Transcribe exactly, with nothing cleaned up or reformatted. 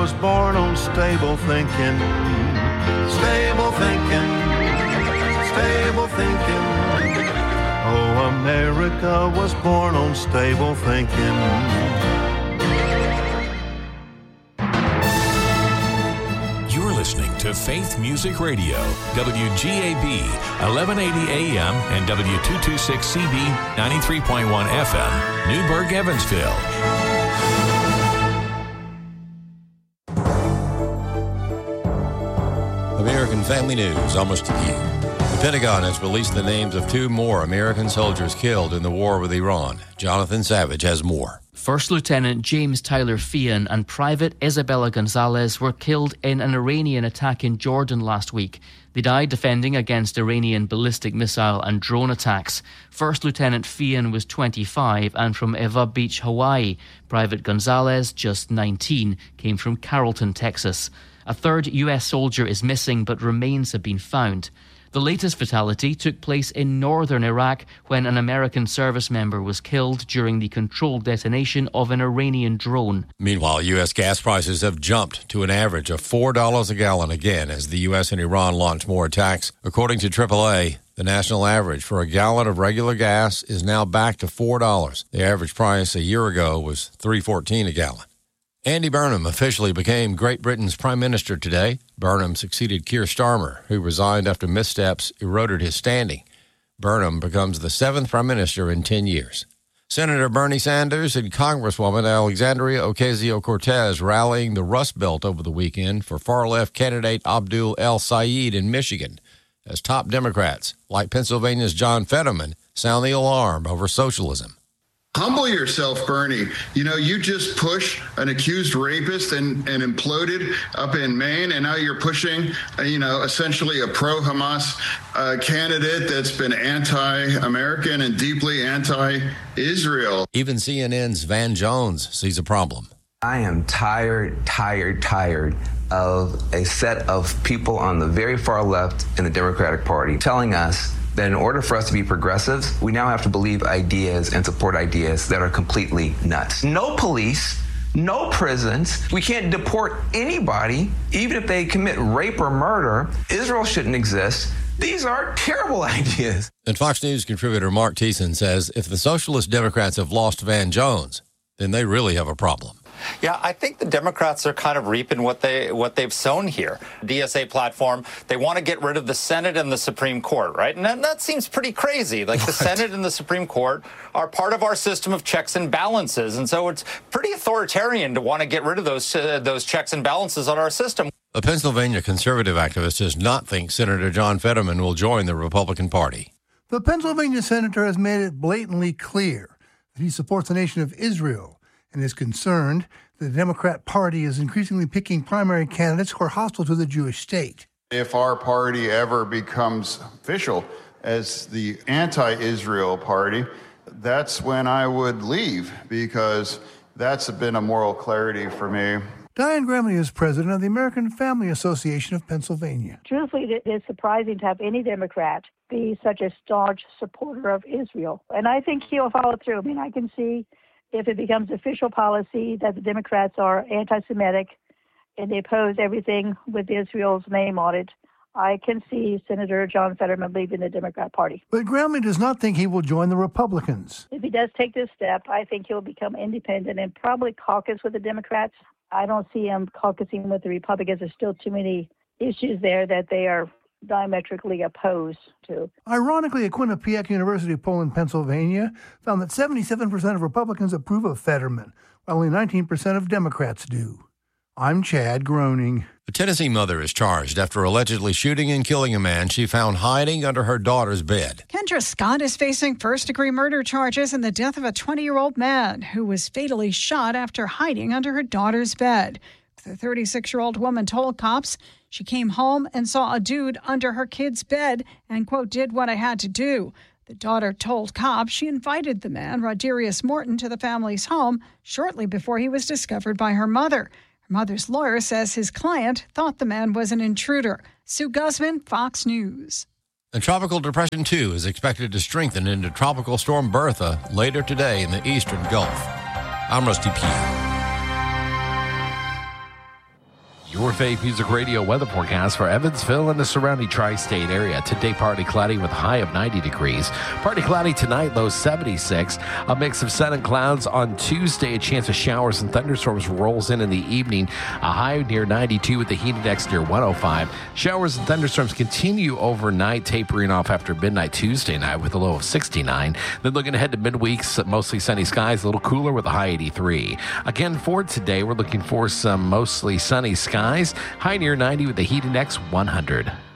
Was born on stable thinking, stable thinking, stable thinking. Oh, America was born on stable thinking. You're listening to Faith Music Radio, W G A B, eleven eighty A M and W two twenty-six C B, ninety-three point one F M, Newburgh, Evansville. American Family News, almost to you. The Pentagon has released the names of two more American soldiers killed in the war with Iran. Jonathan Savage has more. First Lieutenant James Tyler Feehan and Private Isabella Gonzalez were killed in an Iranian attack in Jordan last week. They died defending against Iranian ballistic missile and drone attacks. First Lieutenant Feehan was twenty-five and from Eva Beach, Hawaii. Private Gonzalez, just nineteen, came from Carrollton, Texas. A third U S soldier is missing, but remains have been found. The latest fatality took place in northern Iraq when an American service member was killed during the controlled detonation of an Iranian drone. Meanwhile, U S gas prices have jumped to an average of four dollars a gallon again as the U S and Iran launch more attacks. According to triple A, the national average for a gallon of regular gas is now back to four dollars. The average price a year ago was three dollars and fourteen cents a gallon. Andy Burnham officially became Great Britain's Prime Minister today. Burnham succeeded Keir Starmer, who resigned after missteps eroded his standing. Burnham becomes the seventh Prime Minister in ten years. Senator Bernie Sanders and Congresswoman Alexandria Ocasio-Cortez rallying the Rust Belt over the weekend for far-left candidate Abdul El-Sayed in Michigan, as top Democrats, like Pennsylvania's John Fetterman, sound the alarm over socialism. Humble yourself, Bernie. You know, you just pushed an accused rapist and, and imploded up in Maine, and now you're pushing, uh, you know, essentially a pro-Hamas uh, candidate that's been anti-American and deeply anti-Israel. Even C N N's Van Jones sees a problem. I am tired, tired, tired of a set of people on the very far left in the Democratic Party telling us that in order for us to be progressives, we now have to believe ideas and support ideas that are completely nuts. No police, no prisons. We can't deport anybody, even if they commit rape or murder. Israel shouldn't exist. These are terrible ideas. And Fox News contributor Mark Thiessen says if the Socialist Democrats have lost Van Jones, then they really have a problem. Yeah, I think the Democrats are kind of reaping what they what they've sown here. D S A platform, they want to get rid of the Senate and the Supreme Court, right? And that, that seems pretty crazy. Like the Senate and the Supreme Court are part of our system of checks and balances, and so it's pretty authoritarian to want to get rid of those uh, those checks and balances on our system. A Pennsylvania conservative activist does not think Senator John Fetterman will join the Republican Party. The Pennsylvania senator has made it blatantly clear that he supports the nation of Israel and is concerned that the Democrat Party is increasingly picking primary candidates who are hostile to the Jewish state. If our party ever becomes official as the anti-Israel party, that's when I would leave, because that's been a moral clarity for me. Diane Gramley is president of the American Family Association of Pennsylvania. Truthfully, it is surprising to have any Democrat be such a staunch supporter of Israel. And I think he'll follow through. I mean, I can see if it becomes official policy that the Democrats are anti-Semitic and they oppose everything with Israel's name on it, I can see Senator John Fetterman leaving the Democrat Party. But Gramley does not think he will join the Republicans. If he does take this step, I think he'll become independent and probably caucus with the Democrats. I don't see him caucusing with the Republicans. There's still too many issues there that they are diametrically opposed to. Ironically, a Quinnipiac University poll in Pennsylvania found that seventy-seven percent of Republicans approve of Fetterman, while only nineteen percent of Democrats do. I'm Chad Groening. A Tennessee mother is charged after allegedly shooting and killing a man she found hiding under her daughter's bed. Kendra Scott is facing first-degree murder charges in the death of a twenty-year-old man who was fatally shot after hiding under her daughter's bed. The thirty-six-year-old woman told cops she came home and saw a dude under her kid's bed and, quote, did what I had to do. The daughter told cops she invited the man, Roderius Morton, to the family's home shortly before he was discovered by her mother. Her mother's lawyer says his client thought the man was an intruder. Sue Guzman, Fox News. And Tropical Depression two is expected to strengthen into Tropical Storm Bertha later today in the eastern Gulf. I'm Rusty Pugh. Your Faith Music Radio weather forecast for Evansville and the surrounding tri-state area. Today, partly cloudy with a high of ninety degrees. Partly cloudy tonight, low seventy-six. A mix of sun and clouds on Tuesday. A chance of showers and thunderstorms rolls in in the evening. A high near ninety-two with the heat index near one oh five. Showers and thunderstorms continue overnight, tapering off after midnight Tuesday night with a low of sixty-nine. Then looking ahead to midweek, mostly sunny skies, a little cooler with a high eighty-three. Again, for today, we're looking for some mostly sunny skies. High near ninety with the heat index one hundred.